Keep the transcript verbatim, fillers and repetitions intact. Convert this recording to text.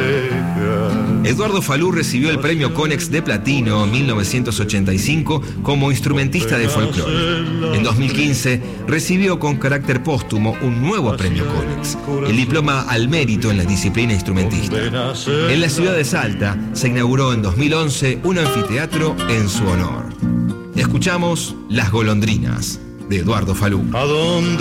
Eduardo Falú recibió el premio Konex de Platino en mil novecientos ochenta y cinco como instrumentista de folclore. En dos mil quince recibió con carácter póstumo un nuevo premio Konex, el diploma al mérito en la disciplina instrumentista. En la ciudad de Salta se inauguró en dos mil once un anfiteatro en su honor. Escuchamos Las golondrinas, de Eduardo Falú.